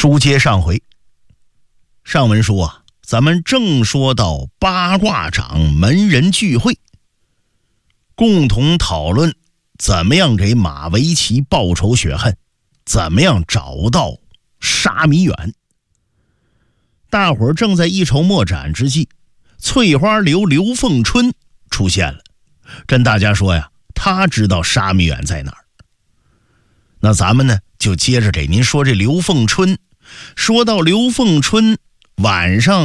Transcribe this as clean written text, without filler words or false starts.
书接上回，上文书啊，咱们正说到八卦掌门人聚会，共同讨论怎么样给马围棋报仇雪恨，怎么样找到沙弥远。大伙儿正在一筹莫展之际，翠花刘凤春出现了，跟大家说呀，他知道沙弥远在哪儿。那咱们呢，就接着给您说这刘凤春。说到刘凤春晚上